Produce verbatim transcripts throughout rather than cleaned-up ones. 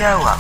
menjawab.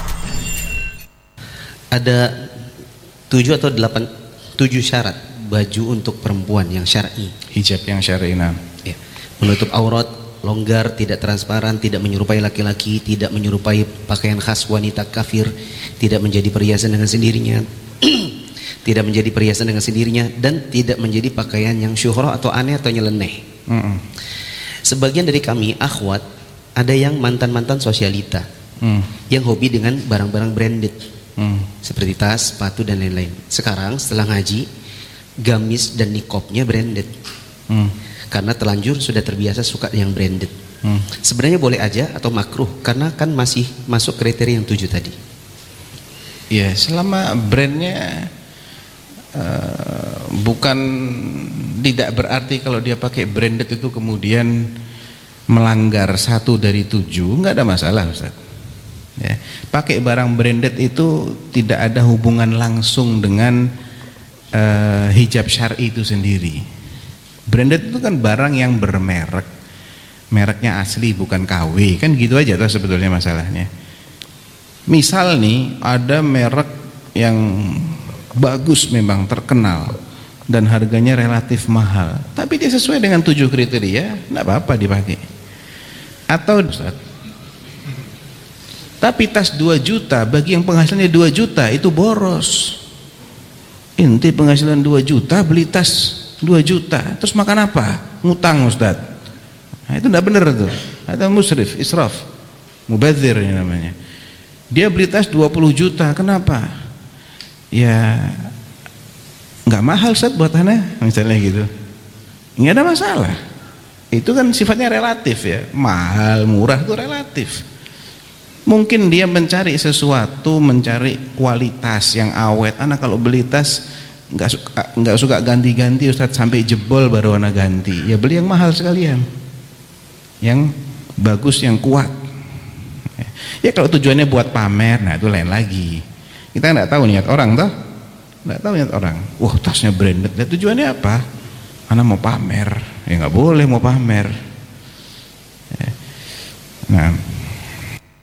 Ada tujuh atau delapan tujuh syarat baju untuk perempuan yang syar'i. Hijab yang syar'i, nah. Ya. Menutup aurat, longgar, tidak transparan, tidak menyerupai laki-laki, tidak menyerupai pakaian khas wanita kafir, tidak menjadi perhiasan dengan sendirinya, tidak menjadi perhiasan dengan sendirinya, dan tidak menjadi pakaian yang syuhrah atau aneh atau nyeleneh. Mm -mm. Sebagian dari kami akhwat ada yang mantan-mantan sosialita, mm. yang hobi dengan barang-barang branded, mm. seperti tas, sepatu dan lain-lain. Sekarang setelah ngaji, gamis dan nikopnya branded, mm. karena terlanjur sudah terbiasa suka yang branded. Mm. Sebenarnya boleh aja atau makruh karena kan masih masuk kriteria yang tujuh tadi. Ya, selama brandnya uh, bukan, tidak berarti kalau dia pakai branded itu kemudian melanggar satu dari tujuh, nggak ada masalah, Ustaz. Ya, pakai barang branded itu tidak ada hubungan langsung dengan uh, hijab syar'i itu sendiri. Branded itu kan barang yang bermerek, mereknya asli bukan K W, kan gitu aja tuh sebetulnya masalahnya. Misal nih ada merek yang bagus, memang terkenal dan harganya relatif mahal, tapi dia sesuai dengan tujuh kriteria, nggak apa-apa dipakai. Atau tapi tas dua juta bagi yang penghasilannya dua juta itu boros. Inti penghasilan dua juta beli tas dua juta, terus makan apa? Ngutang, Ustaz. Nah, itu enggak benar tuh. Atau musrif, israf, mubadzir ini namanya. Dia beli tas dua puluh juta, kenapa? Ya enggak mahal, Ustaz, buat ana, misalnya gitu. Enggak ada masalah. Itu kan sifatnya relatif ya. Mahal, murah itu relatif. Mungkin dia mencari sesuatu, mencari kualitas yang awet. Anak kalau beli tas nggak suka nggak suka ganti-ganti, Ustaz, sampai jebol baru anak ganti. Ya beli yang mahal sekalian, yang bagus, yang kuat. Ya kalau tujuannya buat pamer, nah itu lain lagi. Kita nggak tahu niat orang, toh nggak tahu niat orang. Wah, tasnya branded, nah, tujuannya apa? Anak mau pamer, ya nggak boleh mau pamer. Nah.